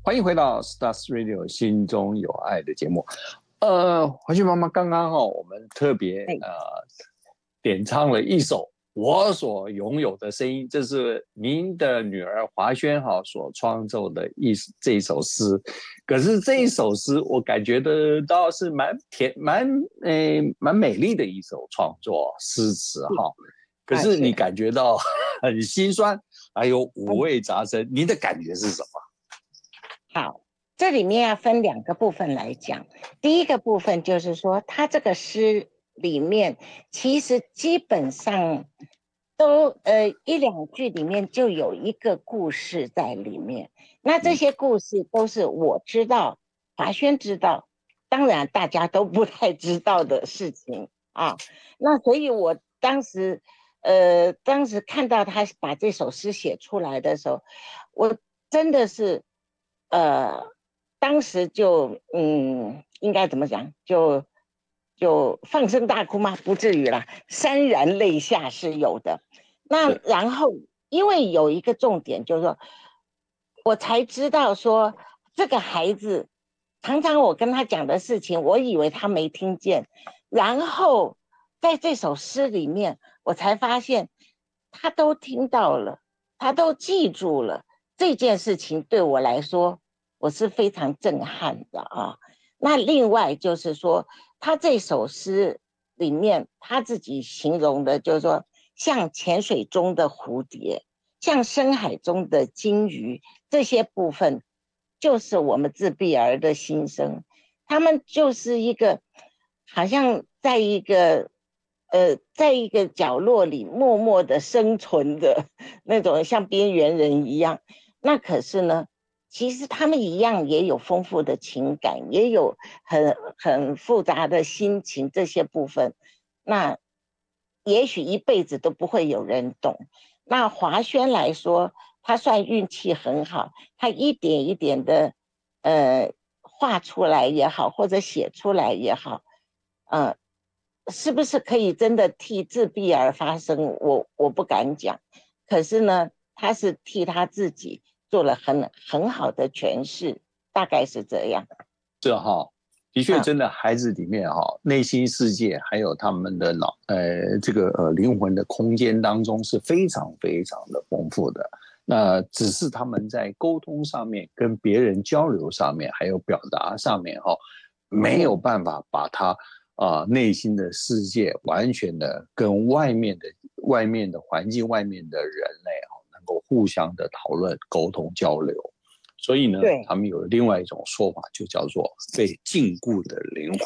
欢迎回到 Stars Radio 心中有爱的节目。华萱妈妈刚刚我们特别哎， 点唱了一首《我所拥有的声音》，这是您的女儿华萱所创作的这一首诗。可是这一首诗，我感觉得到是蛮甜、蛮美丽的一首创作诗词哈。可是你是， 感觉到很心酸，还有五嗯， 味杂陈，您的感觉是什么？ 好，这里面要分两个部分来讲。第一个部分就是说，他这个诗里面其实基本上都一两句里面就有一个故事在里面。那这些故事都是我知道，华轩知道，当然大家都不太知道的事情啊。那所以我当时看到他把这首诗写出来的时候，我真的是，呃，当时就应该怎么讲，就放声大哭吗？不至于啦，潸然泪下是有的。那是然后，因为有一个重点，就是说，我才知道说，这个孩子常常我跟他讲的事情，我以为他没听见，然后在这首诗里面，我才发现他都听到了，他都记住了。这件事情对我来说，我是非常震撼的啊。那另外就是说，他这首诗里面他自己形容的，就是说，像潜水中的蝴蝶，像深海中的鲸鱼，这些部分就是我们自闭儿的心声。他们就是一个，好像在一个角落里默默的生存的那种，像边缘人一样。那可是呢，其实他们一样也有丰富的情感，也有很复杂的心情这些部分。那也许一辈子都不会有人懂。那华轩来说，他算运气很好，他一点一点的画出来也好，或者写出来也好，呃，是不是可以真的替自闭儿发声？我不敢讲。可是呢，他是替他自己做了很好的诠释，大概是这样。 的确， 嗯， 真的孩子里面内心世界还有他们的这个灵魂的空间当中是非常非常的丰富的。那只是他们在沟通上面、跟别人交流上面，还有表达上面没有是， 办法把他内心的世界完全的跟外面的环境、外面的人类能够互相的讨论、沟通、交流。所以呢， 对。 他们有另外一种说法，就叫做被禁锢的灵魂。